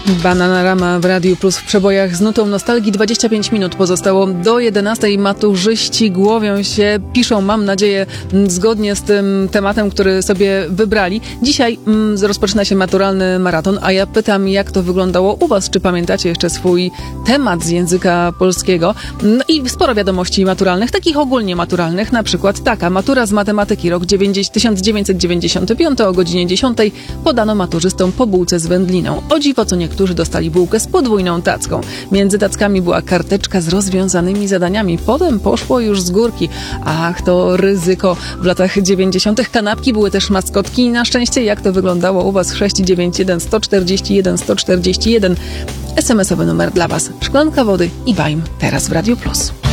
Bananarama w Radiu Plus w przebojach z nutą nostalgii. 25 minut pozostało do 11. Maturzyści głowią się, piszą, mam nadzieję, zgodnie z tym tematem, który sobie wybrali. Dzisiaj rozpoczyna się maturalny maraton, a ja pytam, jak to wyglądało u was? Czy pamiętacie jeszcze swój temat z języka polskiego? No i sporo wiadomości maturalnych, takich ogólnie maturalnych, na przykład taka: matura z matematyki, rok 1995 o godzinie 10 podano maturzystom po bułce z wędliną. O dziwo, co niektórzy dostali bułkę z podwójną tacką. Między tackami była karteczka z rozwiązanymi zadaniami. Potem poszło już z górki. Ach, to ryzyko. W latach 90. kanapki były też maskotki i na szczęście, jak to wyglądało u was? 691 141 141. SMS-owy numer dla was. Szklanka wody i Bajm teraz w Radiu Plus.